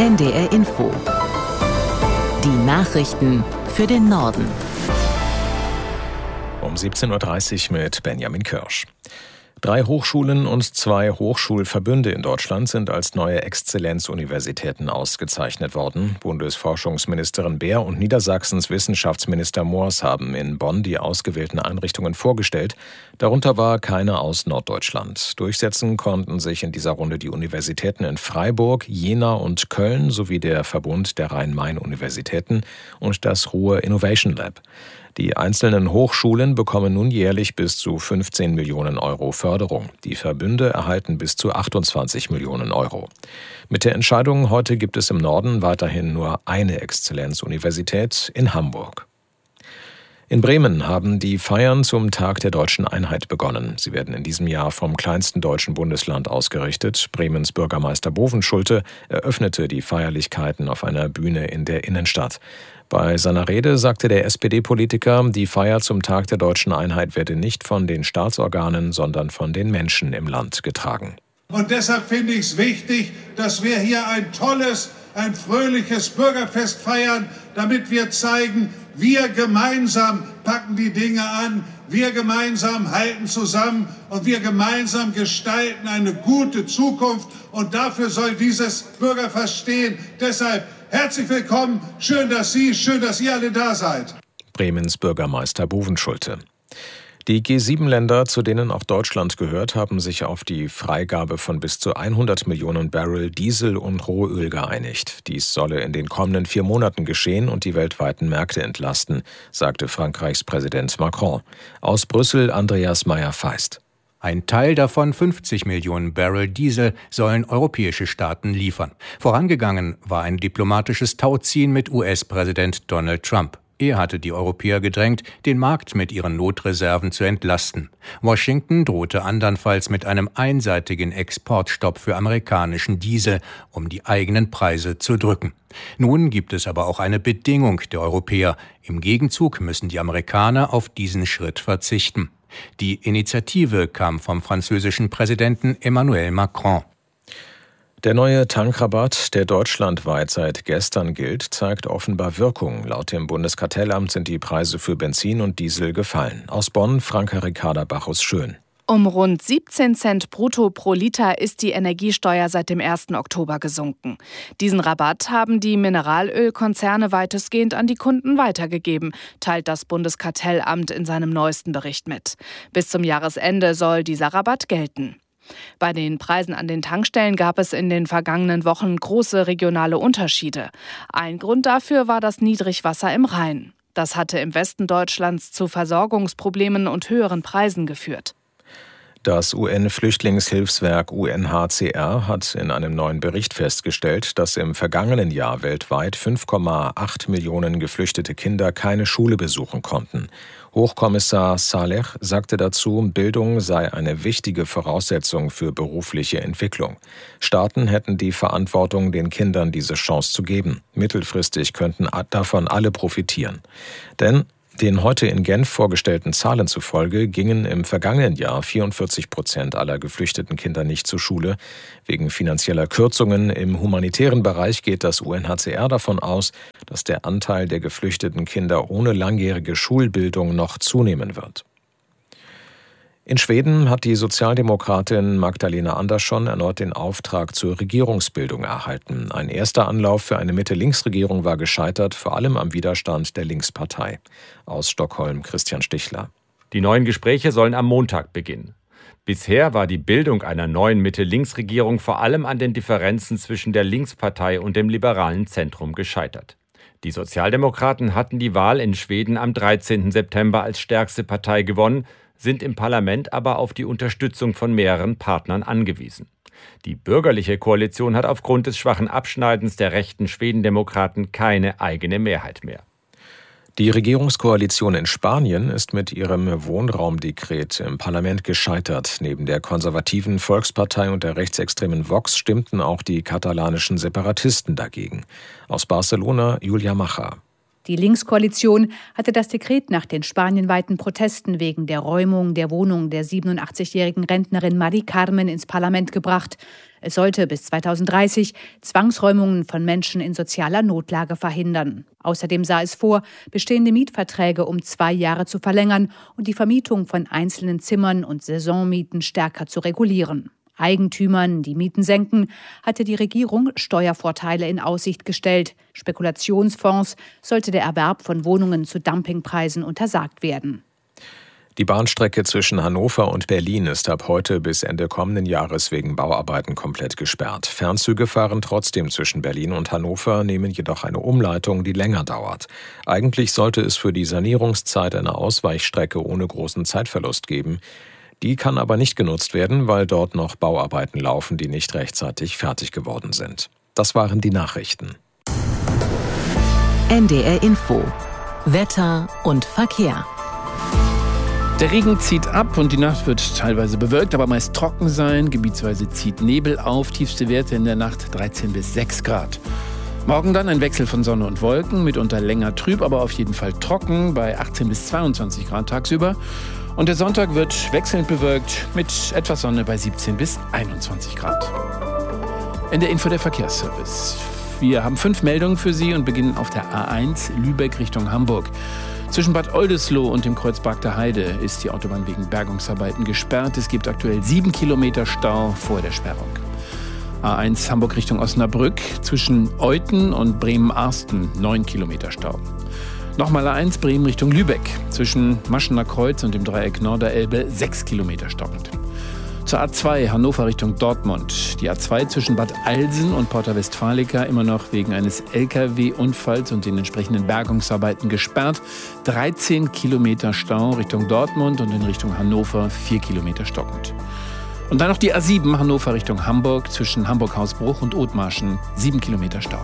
NDR Info. Die Nachrichten für den Norden. Um 17.30 Uhr mit Benjamin Kirsch. 3 Hochschulen und 2 Hochschulverbünde in Deutschland sind als neue Exzellenzuniversitäten ausgezeichnet worden. Bundesforschungsministerin Beer und Niedersachsens Wissenschaftsminister Moors haben in Bonn die ausgewählten Einrichtungen vorgestellt. Darunter war keine aus Norddeutschland. Durchsetzen konnten sich in dieser Runde die Universitäten in Freiburg, Jena und Köln sowie der Verbund der Rhein-Main-Universitäten und das Ruhr Innovation Lab. Die einzelnen Hochschulen bekommen nun jährlich bis zu 15 Millionen Euro Förderung. Die Verbünde erhalten bis zu 28 Millionen Euro. Mit der Entscheidung heute gibt es im Norden weiterhin nur eine Exzellenzuniversität in Hamburg. In Bremen haben die Feiern zum Tag der Deutschen Einheit begonnen. Sie werden in diesem Jahr vom kleinsten deutschen Bundesland ausgerichtet. Bremens Bürgermeister Bovenschulte eröffnete die Feierlichkeiten auf einer Bühne in der Innenstadt. Bei seiner Rede sagte der SPD-Politiker, die Feier zum Tag der Deutschen Einheit werde nicht von den Staatsorganen, sondern von den Menschen im Land getragen. Und deshalb finde ich es wichtig, dass wir hier ein tolles, ein fröhliches Bürgerfest feiern, damit wir zeigen, wir gemeinsam packen die Dinge an, wir gemeinsam halten zusammen und wir gemeinsam gestalten eine gute Zukunft. Und dafür soll dieses Bürgerfest stehen. Deshalb herzlich willkommen, schön, dass ihr alle da seid. Bremens Bürgermeister Bovenschulte. Die G7-Länder, zu denen auch Deutschland gehört, haben sich auf die Freigabe von bis zu 100 Millionen Barrel Diesel und Rohöl geeinigt. Dies solle in den kommenden 4 Monaten geschehen und die weltweiten Märkte entlasten, sagte Frankreichs Präsident Macron. Aus Brüssel Andreas Meyer-Feist. Ein Teil davon, 50 Millionen Barrel Diesel, sollen europäische Staaten liefern. Vorangegangen war ein diplomatisches Tauziehen mit US-Präsident Donald Trump. Er hatte die Europäer gedrängt, den Markt mit ihren Notreserven zu entlasten. Washington drohte andernfalls mit einem einseitigen Exportstopp für amerikanischen Diesel, um die eigenen Preise zu drücken. Nun gibt es aber auch eine Bedingung der Europäer. Im Gegenzug müssen die Amerikaner auf diesen Schritt verzichten. Die Initiative kam vom französischen Präsidenten Emmanuel Macron. Der neue Tankrabatt, der deutschlandweit seit gestern gilt, zeigt offenbar Wirkung. Laut dem Bundeskartellamt sind die Preise für Benzin und Diesel gefallen. Aus Bonn, Franka Ricarda Bachus-Schön. Um rund 17 Cent brutto pro Liter ist die Energiesteuer seit dem 1. Oktober gesunken. Diesen Rabatt haben die Mineralölkonzerne weitestgehend an die Kunden weitergegeben, teilt das Bundeskartellamt in seinem neuesten Bericht mit. Bis zum Jahresende soll dieser Rabatt gelten. Bei den Preisen an den Tankstellen gab es in den vergangenen Wochen große regionale Unterschiede. Ein Grund dafür war das Niedrigwasser im Rhein. Das hatte im Westen Deutschlands zu Versorgungsproblemen und höheren Preisen geführt. Das UN-Flüchtlingshilfswerk UNHCR hat in einem neuen Bericht festgestellt, dass im vergangenen Jahr weltweit 5,8 Millionen geflüchtete Kinder keine Schule besuchen konnten. Hochkommissar Saleh sagte dazu, Bildung sei eine wichtige Voraussetzung für berufliche Entwicklung. Staaten hätten die Verantwortung, den Kindern diese Chance zu geben. Mittelfristig könnten davon alle profitieren. Denn den heute in Genf vorgestellten Zahlen zufolge gingen im vergangenen Jahr 44% aller geflüchteten Kinder nicht zur Schule. Wegen finanzieller Kürzungen im humanitären Bereich geht das UNHCR davon aus, dass der Anteil der geflüchteten Kinder ohne langjährige Schulbildung noch zunehmen wird. In Schweden hat die Sozialdemokratin Magdalena Andersson erneut den Auftrag zur Regierungsbildung erhalten. Ein erster Anlauf für eine Mitte-Links-Regierung war gescheitert, vor allem am Widerstand der Linkspartei. Aus Stockholm Christian Stichler. Die neuen Gespräche sollen am Montag beginnen. Bisher war die Bildung einer neuen Mitte-Links-Regierung vor allem an den Differenzen zwischen der Linkspartei und dem liberalen Zentrum gescheitert. Die Sozialdemokraten hatten die Wahl in Schweden am 13. September als stärkste Partei gewonnen, sind im Parlament aber auf die Unterstützung von mehreren Partnern angewiesen. Die bürgerliche Koalition hat aufgrund des schwachen Abschneidens der rechten Schwedendemokraten keine eigene Mehrheit mehr. Die Regierungskoalition in Spanien ist mit ihrem Wohnraumdekret im Parlament gescheitert. Neben der konservativen Volkspartei und der rechtsextremen Vox stimmten auch die katalanischen Separatisten dagegen. Aus Barcelona Julia Macher. Die Linkskoalition hatte das Dekret nach den spanienweiten Protesten wegen der Räumung der Wohnung der 87-jährigen Rentnerin Mari Carmen ins Parlament gebracht. Es sollte bis 2030 Zwangsräumungen von Menschen in sozialer Notlage verhindern. Außerdem sah es vor, bestehende Mietverträge um 2 Jahre zu verlängern und die Vermietung von einzelnen Zimmern und Saisonmieten stärker zu regulieren. Eigentümern, die Mieten senken, hatte die Regierung Steuervorteile in Aussicht gestellt. Spekulationsfonds sollte der Erwerb von Wohnungen zu Dumpingpreisen untersagt werden. Die Bahnstrecke zwischen Hannover und Berlin ist ab heute bis Ende kommenden Jahres wegen Bauarbeiten komplett gesperrt. Fernzüge fahren trotzdem zwischen Berlin und Hannover, nehmen jedoch eine Umleitung, die länger dauert. Eigentlich sollte es für die Sanierungszeit eine Ausweichstrecke ohne großen Zeitverlust geben. Die kann aber nicht genutzt werden, weil dort noch Bauarbeiten laufen, die nicht rechtzeitig fertig geworden sind. Das waren die Nachrichten. NDR Info. Wetter und Verkehr. Der Regen zieht ab und die Nacht wird teilweise bewölkt, aber meist trocken sein. Gebietsweise zieht Nebel auf. Tiefste Werte in der Nacht 13 bis 6 Grad. Morgen dann ein Wechsel von Sonne und Wolken, mitunter länger trüb, aber auf jeden Fall trocken bei 18 bis 22 Grad tagsüber. Und der Sonntag wird wechselnd bewölkt mit etwas Sonne bei 17 bis 21 Grad. In der Info der Verkehrsservice. Wir haben 5 Meldungen für Sie und beginnen auf der A1 Lübeck Richtung Hamburg. Zwischen Bad Oldesloe und dem Kreuz Bargter Heide ist die Autobahn wegen Bergungsarbeiten gesperrt. Es gibt aktuell 7 Kilometer Stau vor der Sperrung. A1 Hamburg Richtung Osnabrück. Zwischen Euthen und Bremen-Arsten 9 Kilometer Stau. Nochmal A1 Bremen Richtung Lübeck. Zwischen Maschener Kreuz und dem Dreieck Norderelbe 6 Kilometer stockend. Zur A2 Hannover Richtung Dortmund. Die A2 zwischen Bad Alsen und Porta Westfalica immer noch wegen eines LKW-Unfalls und den entsprechenden Bergungsarbeiten gesperrt. 13 Kilometer Stau Richtung Dortmund und in Richtung Hannover 4 Kilometer stockend. Und dann noch die A7 Hannover Richtung Hamburg zwischen Hamburg-Hausbruch und Othmarschen 7 Kilometer Stau.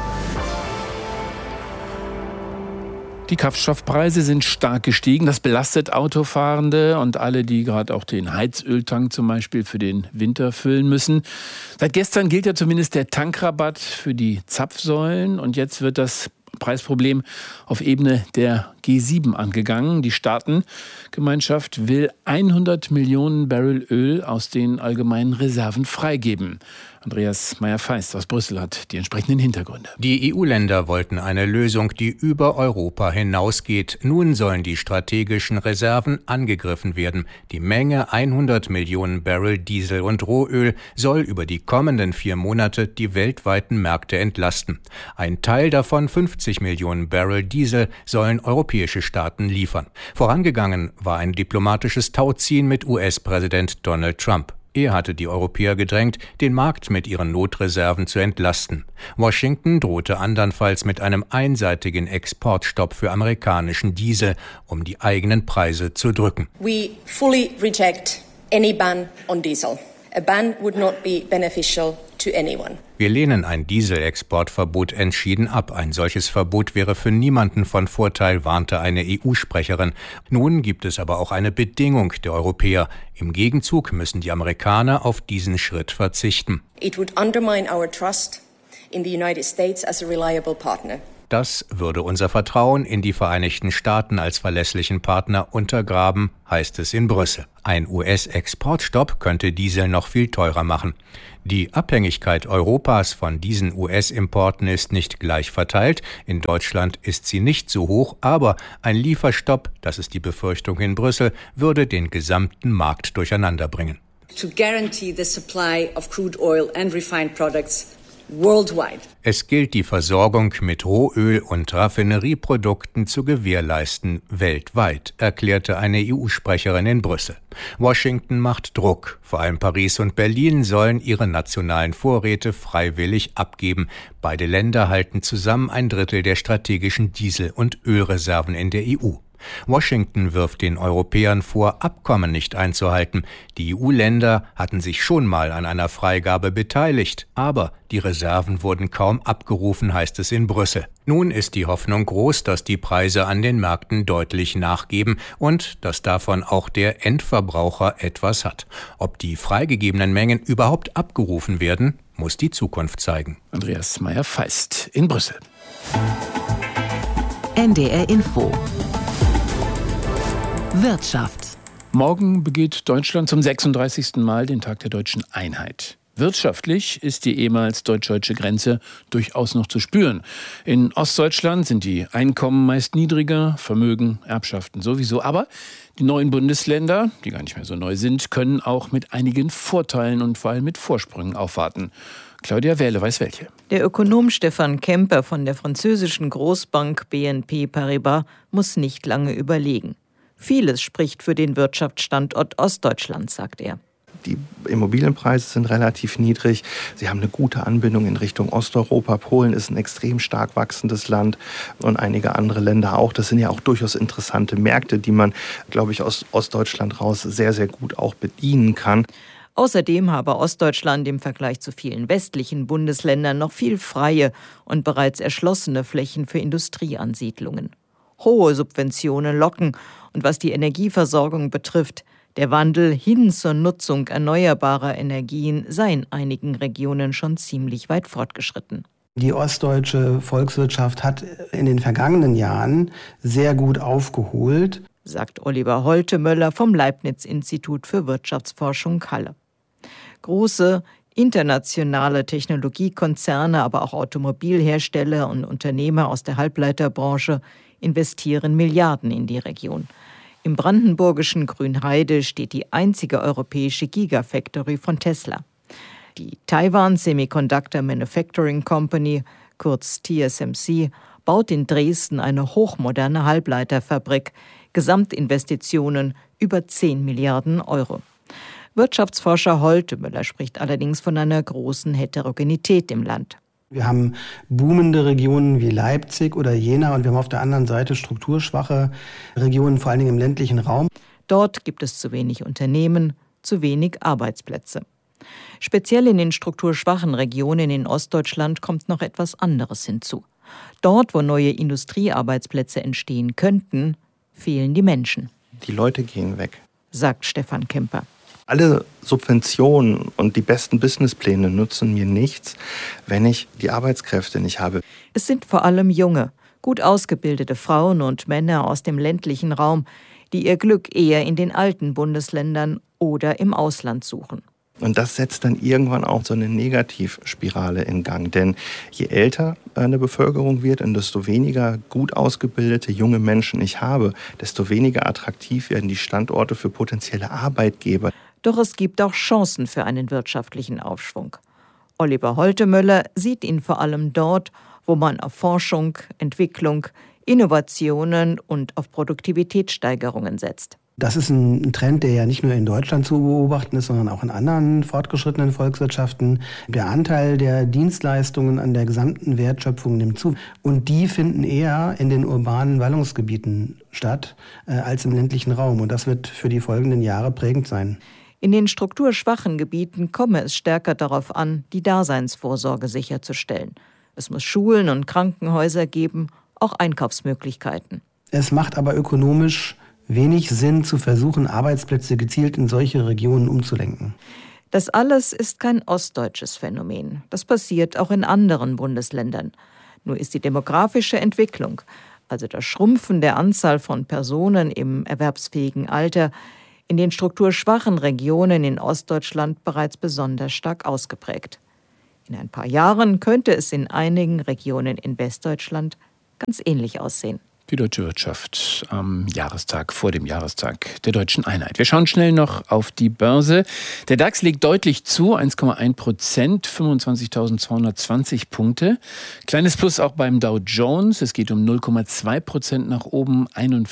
Die Kraftstoffpreise sind stark gestiegen. Das belastet Autofahrende und alle, die gerade auch den Heizöltank zum Beispiel für den Winter füllen müssen. Seit gestern gilt ja zumindest der Tankrabatt für die Zapfsäulen und jetzt wird das Preisproblem auf Ebene der G7 angegangen. Die Staatengemeinschaft will 100 Millionen Barrel Öl aus den allgemeinen Reserven freigeben. Andreas Meyer-Feist aus Brüssel hat die entsprechenden Hintergründe. Die EU-Länder wollten eine Lösung, die über Europa hinausgeht. Nun sollen die strategischen Reserven angegriffen werden. Die Menge 100 Millionen Barrel Diesel und Rohöl soll über die kommenden 4 Monate die weltweiten Märkte entlasten. Ein Teil davon, 50 Millionen Barrel Diesel, sollen europäische Staaten liefern. Vorangegangen war ein diplomatisches Tauziehen mit US-Präsident Donald Trump. Er hatte die Europäer gedrängt, den Markt mit ihren Notreserven zu entlasten. Washington drohte andernfalls mit einem einseitigen Exportstopp für amerikanischen Diesel, um die eigenen Preise zu drücken. We fully reject any ban on diesel. A ban would not be beneficial to anyone. Wir lehnen ein Dieselexportverbot entschieden ab. Ein solches Verbot wäre für niemanden von Vorteil, warnte eine EU-Sprecherin. Nun gibt es aber auch eine Bedingung der Europäer. Im Gegenzug müssen die Amerikaner auf diesen Schritt verzichten. It would undermine our trust in the United States as a reliable partner. Das würde unser Vertrauen in die Vereinigten Staaten als verlässlichen Partner untergraben, heißt es in Brüssel. Ein US-Exportstopp könnte Diesel noch viel teurer machen. Die Abhängigkeit Europas von diesen US-Importen ist nicht gleich verteilt. In Deutschland ist sie nicht so hoch, aber ein Lieferstopp, das ist die Befürchtung in Brüssel, würde den gesamten Markt durcheinanderbringen. To guarantee the supply of crude oil and refined products worldwide. Es gilt, die Versorgung mit Rohöl und Raffinerieprodukten zu gewährleisten, weltweit, erklärte eine EU-Sprecherin in Brüssel. Washington macht Druck. Vor allem Paris und Berlin sollen ihre nationalen Vorräte freiwillig abgeben. Beide Länder halten zusammen 1/3 der strategischen Diesel- und Ölreserven in der EU. Washington wirft den Europäern vor, Abkommen nicht einzuhalten. Die EU-Länder hatten sich schon mal an einer Freigabe beteiligt, aber die Reserven wurden kaum abgerufen, heißt es in Brüssel. Nun ist die Hoffnung groß, dass die Preise an den Märkten deutlich nachgeben und dass davon auch der Endverbraucher etwas hat. Ob die freigegebenen Mengen überhaupt abgerufen werden, muss die Zukunft zeigen. Andreas Meyer-Feist in Brüssel. NDR Info. Wirtschaft. Morgen begeht Deutschland zum 36. Mal den Tag der deutschen Einheit. Wirtschaftlich ist die ehemals deutsch-deutsche Grenze durchaus noch zu spüren. In Ostdeutschland sind die Einkommen meist niedriger, Vermögen, Erbschaften sowieso. Aber die neuen Bundesländer, die gar nicht mehr so neu sind, können auch mit einigen Vorteilen und vor allem mit Vorsprüngen aufwarten. Claudia Wähle weiß welche. Der Ökonom Stefan Kemper von der französischen Großbank BNP Paribas muss nicht lange überlegen. Vieles spricht für den Wirtschaftsstandort Ostdeutschland, sagt er. Die Immobilienpreise sind relativ niedrig. Sie haben eine gute Anbindung in Richtung Osteuropa. Polen ist ein extrem stark wachsendes Land und einige andere Länder auch. Das sind ja auch durchaus interessante Märkte, die man, glaube ich, aus Ostdeutschland raus sehr, sehr gut auch bedienen kann. Außerdem habe Ostdeutschland im Vergleich zu vielen westlichen Bundesländern noch viel freie und bereits erschlossene Flächen für Industrieansiedlungen. Hohe Subventionen locken und was die Energieversorgung betrifft, der Wandel hin zur Nutzung erneuerbarer Energien sei in einigen Regionen schon ziemlich weit fortgeschritten. Die ostdeutsche Volkswirtschaft hat in den vergangenen Jahren sehr gut aufgeholt, sagt Oliver Holtemöller vom Leibniz-Institut für Wirtschaftsforschung Halle. Große internationale Technologiekonzerne, aber auch Automobilhersteller und Unternehmer aus der Halbleiterbranche investieren Milliarden in die Region. Im brandenburgischen Grünheide steht die einzige europäische Gigafactory von Tesla. Die Taiwan Semiconductor Manufacturing Company, kurz TSMC, baut in Dresden eine hochmoderne Halbleiterfabrik. Gesamtinvestitionen über 10 Milliarden Euro. Wirtschaftsforscher Holtemöller spricht allerdings von einer großen Heterogenität im Land. Wir haben boomende Regionen wie Leipzig oder Jena und wir haben auf der anderen Seite strukturschwache Regionen, vor allen Dingen im ländlichen Raum. Dort gibt es zu wenig Unternehmen, zu wenig Arbeitsplätze. Speziell in den strukturschwachen Regionen in Ostdeutschland kommt noch etwas anderes hinzu. Dort, wo neue Industriearbeitsplätze entstehen könnten, fehlen die Menschen. Die Leute gehen weg, sagt Stefan Kemper. Alle Subventionen und die besten Businesspläne nutzen mir nichts, wenn ich die Arbeitskräfte nicht habe. Es sind vor allem junge, gut ausgebildete Frauen und Männer aus dem ländlichen Raum, die ihr Glück eher in den alten Bundesländern oder im Ausland suchen. Und das setzt dann irgendwann auch so eine Negativspirale in Gang. Denn je älter eine Bevölkerung wird und desto weniger gut ausgebildete junge Menschen ich habe, desto weniger attraktiv werden die Standorte für potenzielle Arbeitgeber. Doch es gibt auch Chancen für einen wirtschaftlichen Aufschwung. Oliver Holtemöller sieht ihn vor allem dort, wo man auf Forschung, Entwicklung, Innovationen und auf Produktivitätssteigerungen setzt. Das ist ein Trend, der ja nicht nur in Deutschland zu beobachten ist, sondern auch in anderen fortgeschrittenen Volkswirtschaften. Der Anteil der Dienstleistungen an der gesamten Wertschöpfung nimmt zu. Und die finden eher in den urbanen Ballungsgebieten statt als im ländlichen Raum. Und das wird für die folgenden Jahre prägend sein. In den strukturschwachen Gebieten komme es stärker darauf an, die Daseinsvorsorge sicherzustellen. Es muss Schulen und Krankenhäuser geben, auch Einkaufsmöglichkeiten. Es macht aber ökonomisch wenig Sinn zu versuchen, Arbeitsplätze gezielt in solche Regionen umzulenken. Das alles ist kein ostdeutsches Phänomen. Das passiert auch in anderen Bundesländern. Nur ist die demografische Entwicklung, also das Schrumpfen der Anzahl von Personen im erwerbsfähigen Alter, in den strukturschwachen Regionen in Ostdeutschland bereits besonders stark ausgeprägt. In ein paar Jahren könnte es in einigen Regionen in Westdeutschland ganz ähnlich aussehen. Die deutsche Wirtschaft am Jahrestag, vor dem Jahrestag der deutschen Einheit. Wir schauen schnell noch auf die Börse. Der DAX legt deutlich zu, 1,1%, 25.220 Punkte. Kleines Plus auch beim Dow Jones. Es geht um 0,2% nach oben,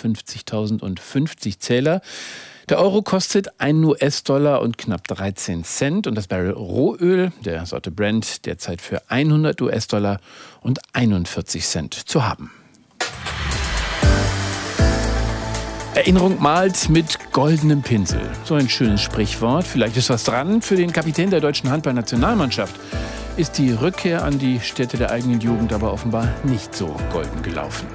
51.050 Zähler. Der Euro kostet 1 US-Dollar und knapp 13 Cent. Und das Barrel Rohöl, der Sorte Brent, derzeit für 100 US-Dollar und 41 Cent zu haben. Erinnerung malt mit goldenem Pinsel. So ein schönes Sprichwort. Vielleicht ist was dran. Für den Kapitän der deutschen Handballnationalmannschaft ist die Rückkehr an die Stätte der eigenen Jugend aber offenbar nicht so golden gelaufen.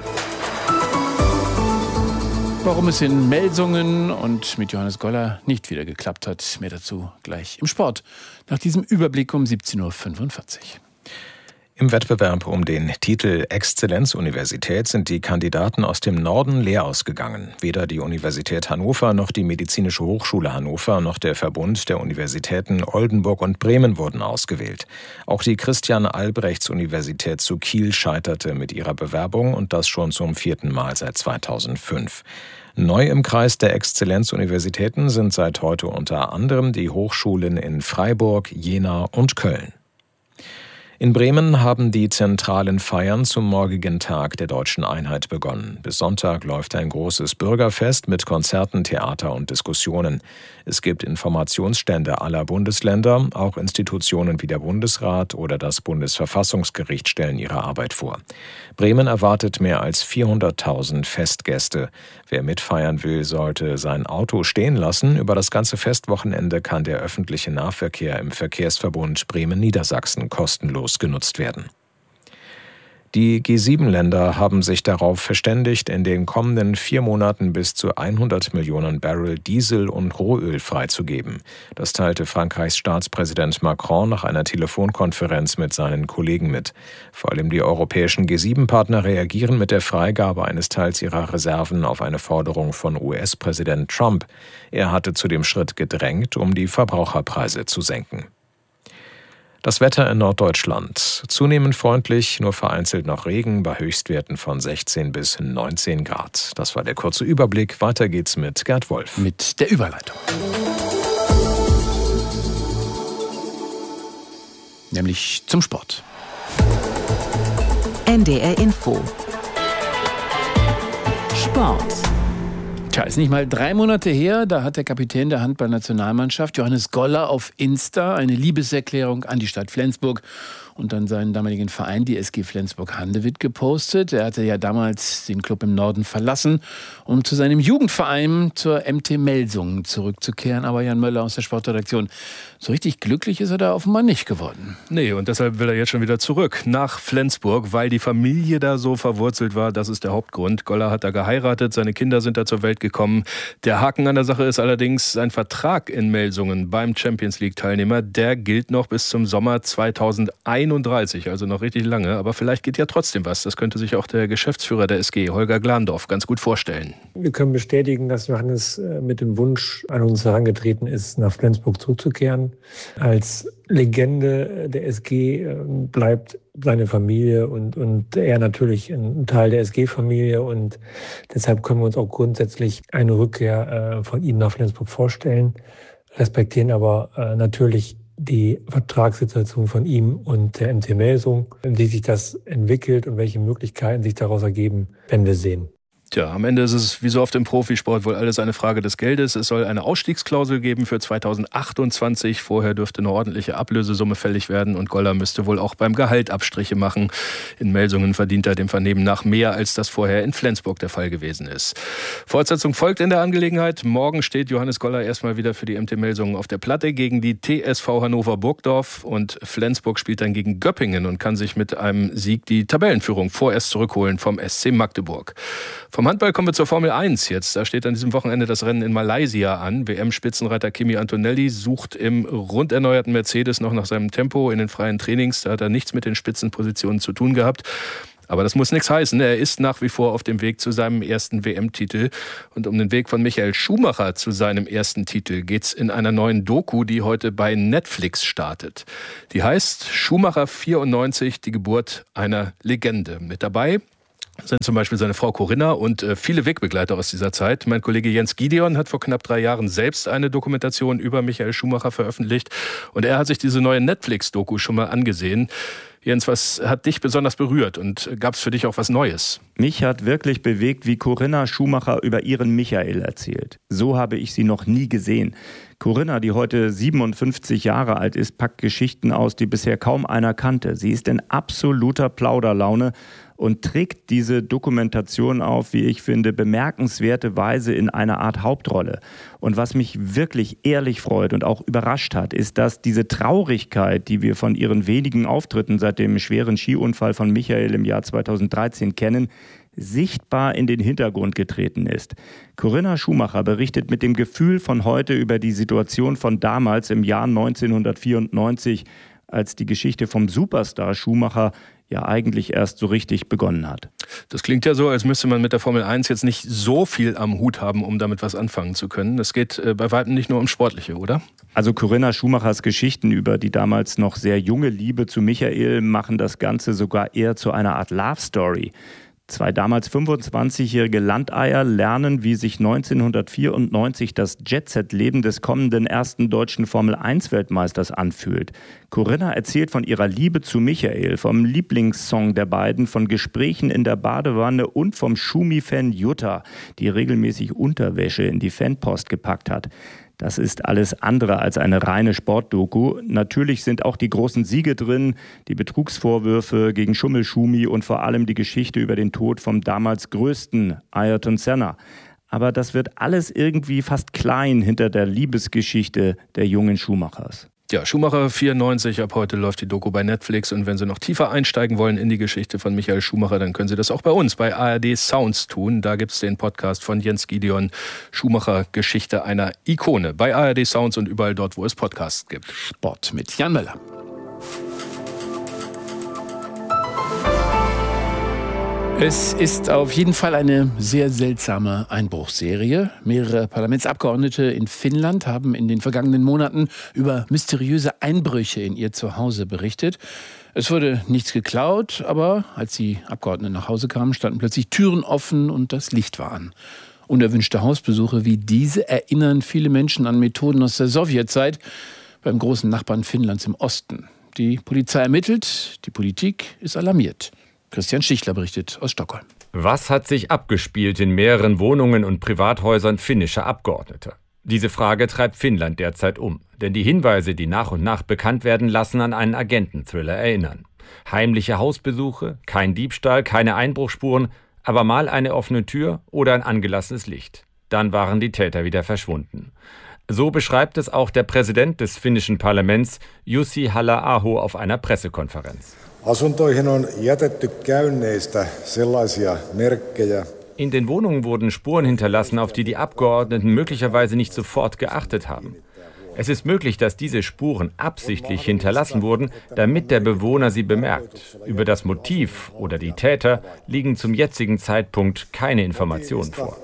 Warum es in Melsungen und mit Johannes Goller nicht wieder geklappt hat, mehr dazu gleich im Sport. Nach diesem Überblick um 17.45 Uhr. Im Wettbewerb um den Titel Exzellenzuniversität sind die Kandidaten aus dem Norden leer ausgegangen. Weder die Universität Hannover noch die Medizinische Hochschule Hannover noch der Verbund der Universitäten Oldenburg und Bremen wurden ausgewählt. Auch die Christian-Albrechts-Universität zu Kiel scheiterte mit ihrer Bewerbung und das schon zum 4. Mal seit 2005. Neu im Kreis der Exzellenzuniversitäten sind seit heute unter anderem die Hochschulen in Freiburg, Jena und Köln. In Bremen haben die zentralen Feiern zum morgigen Tag der Deutschen Einheit begonnen. Bis Sonntag läuft ein großes Bürgerfest mit Konzerten, Theater und Diskussionen. Es gibt Informationsstände aller Bundesländer, auch Institutionen wie der Bundesrat oder das Bundesverfassungsgericht stellen ihre Arbeit vor. Bremen erwartet mehr als 400.000 Festgäste. Wer mitfeiern will, sollte sein Auto stehen lassen. Über das ganze Festwochenende kann der öffentliche Nahverkehr im Verkehrsverbund Bremen-Niedersachsen kostenlos genutzt werden. Die G7-Länder haben sich darauf verständigt, in den kommenden 4 Monaten bis zu 100 Millionen Barrel Diesel und Rohöl freizugeben. Das teilte Frankreichs Staatspräsident Macron nach einer Telefonkonferenz mit seinen Kollegen mit. Vor allem die europäischen G7-Partner reagieren mit der Freigabe eines Teils ihrer Reserven auf eine Forderung von US-Präsident Trump. Er hatte zu dem Schritt gedrängt, um die Verbraucherpreise zu senken. Das Wetter in Norddeutschland. Zunehmend freundlich, nur vereinzelt noch Regen bei Höchstwerten von 16 bis 19 Grad. Das war der kurze Überblick. Weiter geht's mit Gerd Wolf. Mit der Überleitung. Nämlich zum Sport. NDR Info. Sport. Tja, ist nicht mal 3 Monate her, da hat der Kapitän der Handballnationalmannschaft, Johannes Goller, auf Insta eine Liebeserklärung an die Stadt Flensburg und dann seinen damaligen Verein, die SG Flensburg-Handewitt, gepostet. Er hatte ja damals den Club im Norden verlassen, um zu seinem Jugendverein, zur MT Melsungen, zurückzukehren. Aber Jan Möller aus der Sportredaktion, so richtig glücklich ist er da offenbar nicht geworden. Nee, und deshalb will er jetzt schon wieder zurück nach Flensburg, weil die Familie da so verwurzelt war. Das ist der Hauptgrund. Goller hat da geheiratet, seine Kinder sind da zur Welt gekommen. Der Haken an der Sache ist allerdings sein Vertrag in Melsungen beim Champions-League-Teilnehmer. Der gilt noch bis zum Sommer 2031, also noch richtig lange. Aber vielleicht geht ja trotzdem was. Das könnte sich auch der Geschäftsführer der SG, Holger Glandorf, ganz gut vorstellen. Wir können bestätigen, dass Johannes mit dem Wunsch an uns herangetreten ist, nach Flensburg zurückzukehren. Als Legende der SG bleibt seine Familie und er natürlich ein Teil der SG-Familie. Und deshalb können wir uns auch grundsätzlich eine Rückkehr von ihm nach Flensburg vorstellen, respektieren aber natürlich die Vertragssituation von ihm und der MT Melsungen, wie sich das entwickelt und welche Möglichkeiten sich daraus ergeben, werden wir sehen. Tja, am Ende ist es wie so oft im Profisport wohl alles eine Frage des Geldes. Es soll eine Ausstiegsklausel geben für 2028. Vorher dürfte eine ordentliche Ablösesumme fällig werden und Goller müsste wohl auch beim Gehalt Abstriche machen. In Melsungen verdient er dem Vernehmen nach mehr, als das vorher in Flensburg der Fall gewesen ist. Fortsetzung folgt in der Angelegenheit. Morgen steht Johannes Goller erstmal wieder für die MT Melsungen auf der Platte gegen die TSV Hannover Burgdorf und Flensburg spielt dann gegen Göppingen und kann sich mit einem Sieg die Tabellenführung vorerst zurückholen vom SC Magdeburg. Vom Handball kommen wir zur Formel 1 jetzt. Da steht an diesem Wochenende das Rennen in Malaysia an. WM-Spitzenreiter Kimi Antonelli sucht im rund erneuerten Mercedes noch nach seinem Tempo in den freien Trainings. Da hat er nichts mit den Spitzenpositionen zu tun gehabt. Aber das muss nichts heißen. Er ist nach wie vor auf dem Weg zu seinem ersten WM-Titel. Und um den Weg von Michael Schumacher zu seinem ersten Titel geht's in einer neuen Doku, die heute bei Netflix startet. Die heißt Schumacher 94, die Geburt einer Legende. Mit dabei sind zum Beispiel seine Frau Corinna und viele Wegbegleiter aus dieser Zeit. Mein Kollege Jens Gideon hat vor knapp 3 Jahren selbst eine Dokumentation über Michael Schumacher veröffentlicht. Und er hat sich diese neue Netflix-Doku schon mal angesehen. Jens, was hat dich besonders berührt und gab es für dich auch was Neues? Mich hat wirklich bewegt, wie Corinna Schumacher über ihren Michael erzählt. So habe ich sie noch nie gesehen. Corinna, die heute 57 Jahre alt ist, packt Geschichten aus, die bisher kaum einer kannte. Sie ist in absoluter Plauderlaune und trägt diese Dokumentation auf, wie ich finde, bemerkenswerte Weise in einer Art Hauptrolle. Und was mich wirklich ehrlich freut und auch überrascht hat, ist, dass diese Traurigkeit, die wir von ihren wenigen Auftritten seit dem schweren Skiunfall von Michael im Jahr 2013 kennen, sichtbar in den Hintergrund getreten ist. Corinna Schumacher berichtet mit dem Gefühl von heute über die Situation von damals im Jahr 1994, als die Geschichte vom Superstar Schumacher ja eigentlich erst so richtig begonnen hat. Das klingt ja so, als müsste man mit der Formel 1 jetzt nicht so viel am Hut haben, um damit was anfangen zu können. Das geht bei weitem nicht nur um Sportliche, oder? Also Corinna Schumachers Geschichten über die damals noch sehr junge Liebe zu Michael machen das Ganze sogar eher zu einer Art Love Story. Zwei damals 25-jährige Landeier lernen, wie sich 1994 das Jet-Set-Leben des kommenden ersten deutschen Formel-1-Weltmeisters anfühlt. Corinna erzählt von ihrer Liebe zu Michael, vom Lieblingssong der beiden, von Gesprächen in der Badewanne und vom Schumi-Fan Jutta, die regelmäßig Unterwäsche in die Fanpost gepackt hat. Das ist alles andere als eine reine Sportdoku. Natürlich sind auch die großen Siege drin, die Betrugsvorwürfe gegen Schummelschumi und vor allem die Geschichte über den Tod vom damals größten Ayrton Senna. Aber das wird alles irgendwie fast klein hinter der Liebesgeschichte der jungen Schumachers. Ja, Schumacher 94, ab heute läuft die Doku bei Netflix und wenn Sie noch tiefer einsteigen wollen in die Geschichte von Michael Schumacher, dann können Sie das auch bei uns, bei ARD Sounds tun. Da gibt es den Podcast von Jens Gideon, Schumacher, Geschichte einer Ikone, bei ARD Sounds und überall dort, wo es Podcasts gibt. Sport mit Jan Möller. Es ist auf jeden Fall eine sehr seltsame Einbruchsserie. Mehrere Parlamentsabgeordnete in Finnland haben in den vergangenen Monaten über mysteriöse Einbrüche in ihr Zuhause berichtet. Es wurde nichts geklaut, aber als die Abgeordneten nach Hause kamen, standen plötzlich Türen offen und das Licht war an. Unerwünschte Hausbesuche wie diese erinnern viele Menschen an Methoden aus der Sowjetzeit beim großen Nachbarn Finnlands im Osten. Die Polizei ermittelt, die Politik ist alarmiert. Christian Stichler berichtet aus Stockholm. Was hat sich abgespielt in mehreren Wohnungen und Privathäusern finnischer Abgeordneter? Diese Frage treibt Finnland derzeit um. Denn die Hinweise, die nach und nach bekannt werden, lassen an einen Agenten-Thriller erinnern. Heimliche Hausbesuche, kein Diebstahl, keine Einbruchsspuren, aber mal eine offene Tür oder ein angelassenes Licht. Dann waren die Täter wieder verschwunden. So beschreibt es auch der Präsident des finnischen Parlaments, Jussi Halla-aho, auf einer Pressekonferenz. In den Wohnungen wurden Spuren hinterlassen, auf die die Abgeordneten möglicherweise nicht sofort geachtet haben. Es ist möglich, dass diese Spuren absichtlich hinterlassen wurden, damit der Bewohner sie bemerkt. Über das Motiv oder die Täter liegen zum jetzigen Zeitpunkt keine Informationen vor.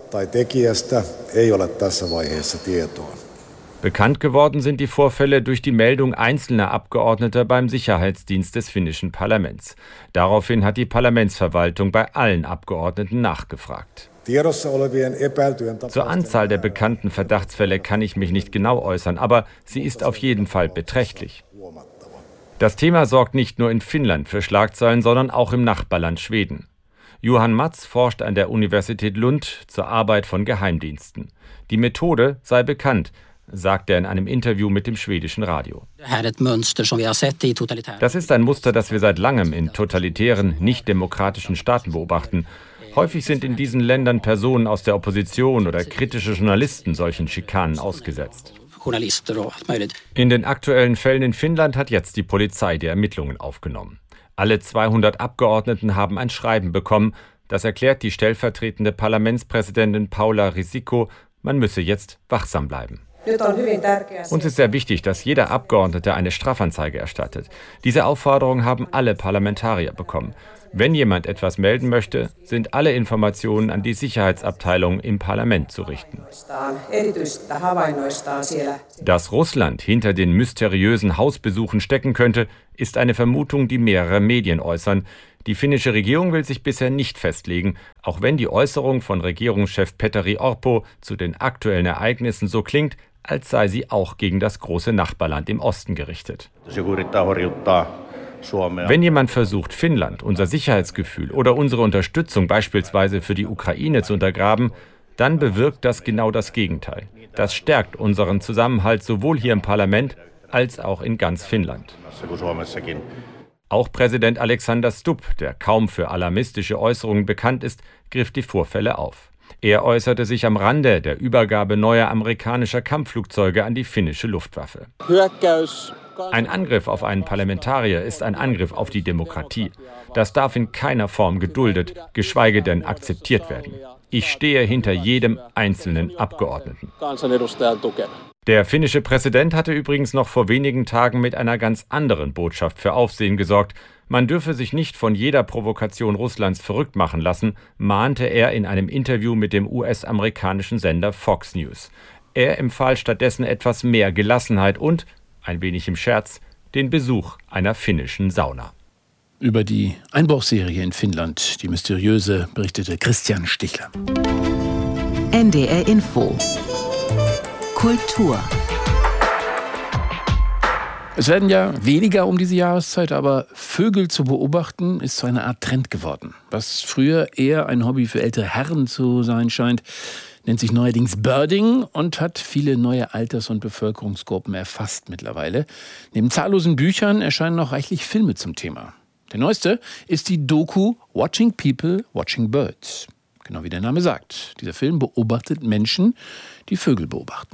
Bekannt geworden sind die Vorfälle durch die Meldung einzelner Abgeordneter beim Sicherheitsdienst des finnischen Parlaments. Daraufhin hat die Parlamentsverwaltung bei allen Abgeordneten nachgefragt. Zur Anzahl der bekannten Verdachtsfälle kann ich mich nicht genau äußern, aber sie ist auf jeden Fall beträchtlich. Das Thema sorgt nicht nur in Finnland für Schlagzeilen, sondern auch im Nachbarland Schweden. Johan Matz forscht an der Universität Lund zur Arbeit von Geheimdiensten. Die Methode sei bekannt, sagt er in einem Interview mit dem schwedischen Radio. Das ist ein Muster, das wir seit langem in totalitären, nicht-demokratischen Staaten beobachten. Häufig sind in diesen Ländern Personen aus der Opposition oder kritische Journalisten solchen Schikanen ausgesetzt. In den aktuellen Fällen in Finnland hat jetzt die Polizei die Ermittlungen aufgenommen. Alle 200 Abgeordneten haben ein Schreiben bekommen. Das erklärt die stellvertretende Parlamentspräsidentin Paula Risikko, man müsse jetzt wachsam bleiben. Uns ist sehr wichtig, dass jeder Abgeordnete eine Strafanzeige erstattet. Diese Aufforderung haben alle Parlamentarier bekommen. Wenn jemand etwas melden möchte, sind alle Informationen an die Sicherheitsabteilung im Parlament zu richten. Dass Russland hinter den mysteriösen Hausbesuchen stecken könnte, ist eine Vermutung, die mehrere Medien äußern. Die finnische Regierung will sich bisher nicht festlegen, auch wenn die Äußerung von Regierungschef Petteri Orpo zu den aktuellen Ereignissen so klingt, als sei sie auch gegen das große Nachbarland im Osten gerichtet. Wenn jemand versucht, Finnland, unser Sicherheitsgefühl oder unsere Unterstützung beispielsweise für die Ukraine zu untergraben, dann bewirkt das genau das Gegenteil. Das stärkt unseren Zusammenhalt sowohl hier im Parlament als auch in ganz Finnland. Auch Präsident Alexander Stubb, der kaum für alarmistische Äußerungen bekannt ist, griff die Vorfälle auf. Er äußerte sich am Rande der Übergabe neuer amerikanischer Kampfflugzeuge an die finnische Luftwaffe. Ein Angriff auf einen Parlamentarier ist ein Angriff auf die Demokratie. Das darf in keiner Form geduldet, geschweige denn akzeptiert werden. Ich stehe hinter jedem einzelnen Abgeordneten. Der finnische Präsident hatte übrigens noch vor wenigen Tagen mit einer ganz anderen Botschaft für Aufsehen gesorgt. Man dürfe sich nicht von jeder Provokation Russlands verrückt machen lassen, mahnte er in einem Interview mit dem US-amerikanischen Sender Fox News. Er empfahl stattdessen etwas mehr Gelassenheit und, ein wenig im Scherz, den Besuch einer finnischen Sauna. Über die Einbruchsserie in Finnland, die mysteriöse, berichtete Christian Stichler. NDR Info. Kultur. Es werden ja weniger um diese Jahreszeit, aber Vögel zu beobachten ist zu einer Art Trend geworden. Was früher eher ein Hobby für ältere Herren zu sein scheint, nennt sich neuerdings Birding und hat viele neue Alters- und Bevölkerungsgruppen erfasst mittlerweile. Neben zahllosen Büchern erscheinen noch reichlich Filme zum Thema. Der neueste ist die Doku Watching People, Watching Birds. Genau wie der Name sagt. Dieser Film beobachtet Menschen, die Vögel beobachten.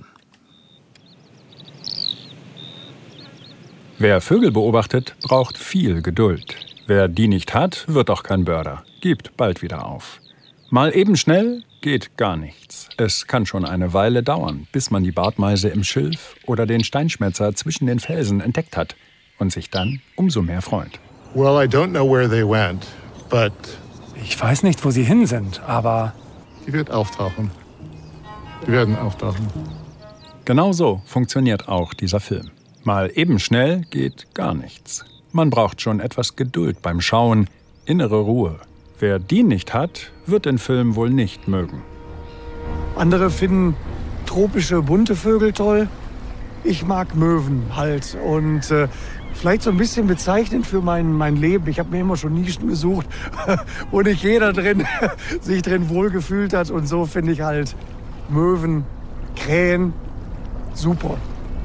Wer Vögel beobachtet, braucht viel Geduld. Wer die nicht hat, wird auch kein Birder. Gibt bald wieder auf. Mal eben schnell geht gar nichts. Es kann schon eine Weile dauern, bis man die Bartmeise im Schilf oder den Steinschmätzer zwischen den Felsen entdeckt hat und sich dann umso mehr freut. Well, I don't know where they went, but ich weiß nicht, wo sie hin sind, aber die wird auftauchen. Die werden auftauchen. Genau so funktioniert auch dieser Film. Mal eben schnell geht gar nichts. Man braucht schon etwas Geduld beim Schauen, innere Ruhe. Wer die nicht hat, wird den Film wohl nicht mögen. Andere finden tropische, bunte Vögel toll. Ich mag Möwen halt und vielleicht so ein bisschen bezeichnend für mein Leben. Ich habe mir immer schon Nischen gesucht, wo nicht jeder sich drin wohlgefühlt hat. Und so finde ich halt Möwen, Krähen super.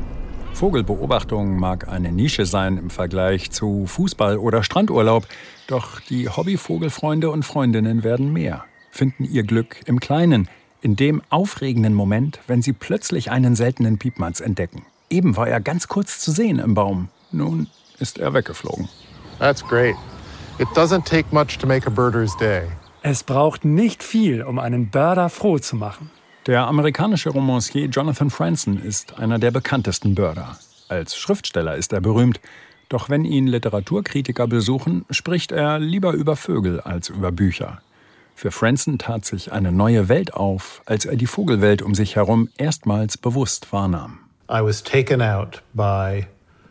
Vogelbeobachtung mag eine Nische sein im Vergleich zu Fußball oder Strandurlaub. Doch die Hobbyvogelfreunde und Freundinnen werden mehr, finden ihr Glück im Kleinen, in dem aufregenden Moment, wenn sie plötzlich einen seltenen Piepmatz entdecken. Eben war er ganz kurz zu sehen im Baum. Nun ist er weggeflogen. That's great. It doesn't take much to make a birder's day. Es braucht nicht viel, um einen Birder froh zu machen. Der amerikanische Romancier Jonathan Franzen ist einer der bekanntesten Birder. Als Schriftsteller ist er berühmt. Doch wenn ihn Literaturkritiker besuchen, spricht er lieber über Vögel als über Bücher. Für Franzen tat sich eine neue Welt auf, als er die Vogelwelt um sich herum erstmals bewusst wahrnahm. I was taken out by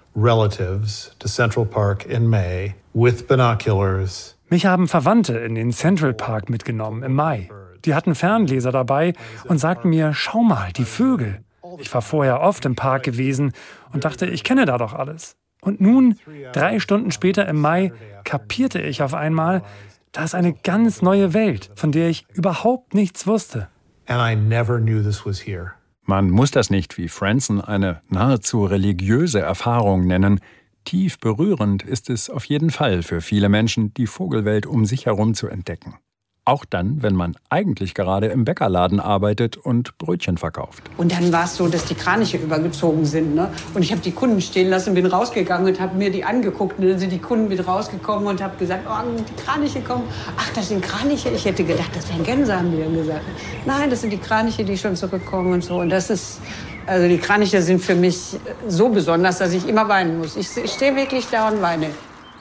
relatives to Central Park in May with binoculars. Mich haben Verwandte in den Central Park mitgenommen im Mai. Die hatten Fernleser dabei und sagten mir, schau mal, die Vögel. Ich war vorher oft im Park gewesen und dachte, ich kenne da doch alles. Und nun, 3 Stunden später im Mai, kapierte ich auf einmal, da ist eine ganz neue Welt, von der ich überhaupt nichts wusste. And I never knew this was here. Man muss das nicht wie Franzen eine nahezu religiöse Erfahrung nennen. Tief berührend ist es auf jeden Fall für viele Menschen, die Vogelwelt um sich herum zu entdecken. Auch dann, wenn man eigentlich gerade im Bäckerladen arbeitet und Brötchen verkauft. Und dann war es so, dass die Kraniche übergezogen sind. Ne? Und ich habe die Kunden stehen lassen, bin rausgegangen und habe mir die angeguckt. Und dann sind die Kunden mit rausgekommen und habe gesagt, oh, die Kraniche kommen. Ach, das sind Kraniche? Ich hätte gedacht, das wären Gänse, haben die dann gesagt. Nein, das sind die Kraniche, die schon zurückkommen und so. Und das ist, also die Kraniche sind für mich so besonders, dass ich immer weinen muss. Ich stehe wirklich da und weine.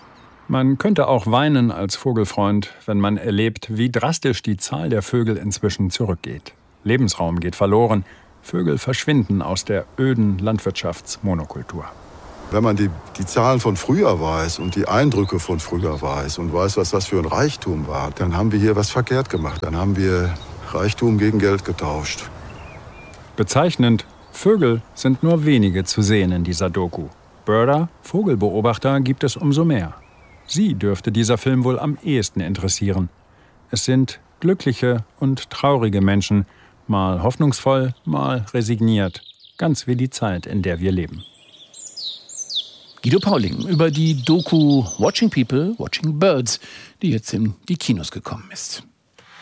Man könnte auch weinen als Vogelfreund, wenn man erlebt, wie drastisch die Zahl der Vögel inzwischen zurückgeht. Lebensraum geht verloren, Vögel verschwinden aus der öden Landwirtschaftsmonokultur. Wenn man die Zahlen von früher weiß und die Eindrücke von früher weiß und weiß, was das für ein Reichtum war, dann haben wir hier was verkehrt gemacht. Dann haben wir Reichtum gegen Geld getauscht. Bezeichnend, Vögel sind nur wenige zu sehen in dieser Doku. Birder, Vogelbeobachter, gibt es umso mehr. Sie dürfte dieser Film wohl am ehesten interessieren. Es sind glückliche und traurige Menschen, mal hoffnungsvoll, mal resigniert. Ganz wie die Zeit, in der wir leben. Guido Pauling über die Doku Watching People, Watching Birds, die jetzt in die Kinos gekommen ist.